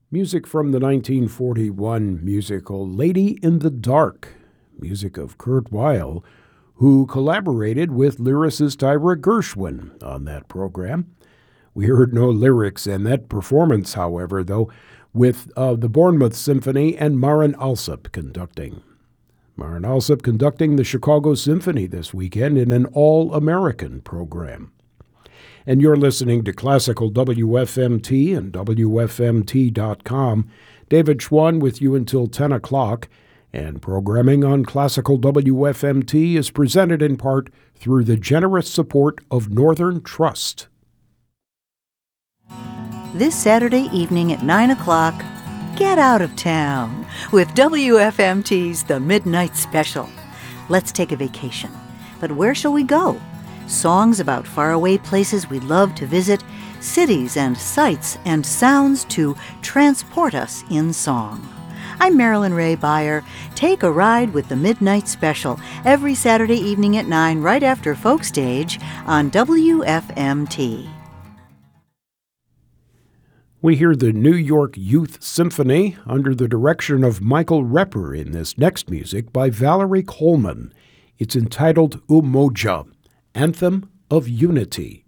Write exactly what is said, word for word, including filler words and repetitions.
Music from the nineteen forty-one musical Lady in the Dark, music of Kurt Weill, who collaborated with lyricist Ira Gershwin on that program. We heard no lyrics in that performance, however, though, with uh, the Bournemouth Symphony and Marin Alsop conducting. Marin Alsop conducting the Chicago Symphony this weekend in an all-American program. And you're listening to Classical W F M T and W F M T dot com. David Schwann with you until ten o'clock, and programming on Classical W F M T is presented in part through the generous support of Northern Trust. This Saturday evening at nine o'clock, get out of town with W F M T's The Midnight Special. Let's take a vacation. But where shall we go? Songs about faraway places we'd love to visit, cities and sights and sounds to transport us in song. I'm Marilyn Ray Beyer. Take a ride with The Midnight Special every Saturday evening at nine right after Folk Stage on W F M T. We hear the New York Youth Symphony under the direction of Michael Repper in this next music by Valerie Coleman. It's entitled Umoja, Anthem of Unity.